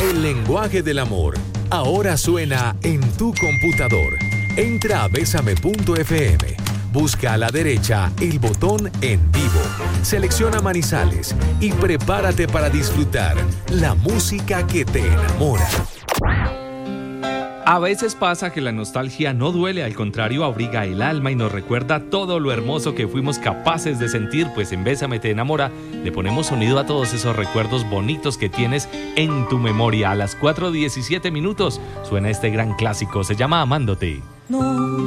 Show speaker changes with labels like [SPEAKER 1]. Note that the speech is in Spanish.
[SPEAKER 1] El lenguaje del amor ahora suena en tu computador. Entra a Bésame.fm. Busca a la derecha el botón En Vivo. Selecciona Manizales y prepárate para disfrutar la música que te enamora.
[SPEAKER 2] A veces pasa que la nostalgia no duele, al contrario, abriga el alma y nos recuerda todo lo hermoso que fuimos capaces de sentir, pues en Bésame te enamora le ponemos sonido a todos esos recuerdos bonitos que tienes en tu memoria. A las 4:17 suena este gran clásico, se llama Amándote.
[SPEAKER 3] No.